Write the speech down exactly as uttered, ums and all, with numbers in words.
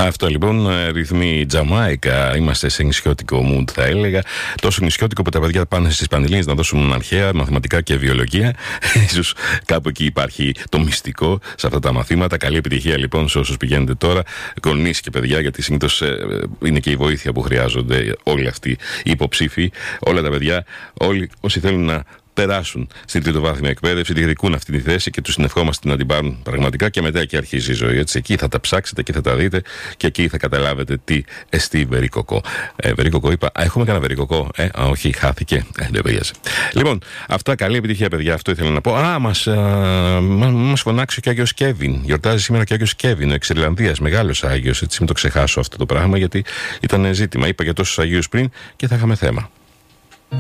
Αυτό λοιπόν, ρυθμοί Τζαμάικα. Είμαστε σε νησιώτικο mood, θα έλεγα. Τόσο νησιώτικο που τα παιδιά πάνε στις Πανελλήνιες να δώσουν αρχαία, μαθηματικά και βιολογία. Ίσως κάπου εκεί υπάρχει το μυστικό σε αυτά τα μαθήματα. Καλή επιτυχία λοιπόν σε όσους πηγαίνετε τώρα. Κονείς και παιδιά, γιατί συνήθως ε, είναι και η βοήθεια που χρειάζονται όλοι αυτοί οι υποψήφοι. Όλα τα παιδιά, όλοι όσοι θέλουν να περάσουν στην τριτοβάθμια εκπαίδευση, διεκδικούν αυτή τη θέση και τους συνευχόμαστε να την πάρουν πραγματικά, και μετά εκεί αρχίζει η ζωή. Έτσι. Εκεί θα τα ψάξετε, εκεί θα τα δείτε και εκεί θα καταλάβετε τι εστί βερίκοκο. Ε, βερίκοκο είπα. Α, έχουμε κανένα βερίκοκο. Ε, α, όχι, χάθηκε. Ε, δεν πειράζει. Λοιπόν, αυτά, καλή επιτυχία, παιδιά. Αυτό ήθελα να πω. Α, μας, α, μας φωνάξει και ο Άγιος Κέβιν. Γιορτάζει σήμερα και ο Άγιος Κέβιν, ο εξ-Ιρλανδίας. Μεγάλος Άγιος. Έτσι, μην το ξεχάσω αυτό το πράγμα, γιατί ήταν ζήτημα. Είπα για τόσους Αγίους πριν και θα είχαμε θέμα.